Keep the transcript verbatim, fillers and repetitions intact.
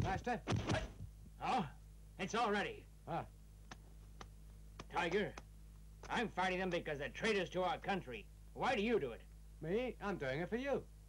Master? Oh, it's all ready. Ah. Tiger, I'm fighting them because they're traitors to our country. Why do you do it? Me? I'm doing it for you.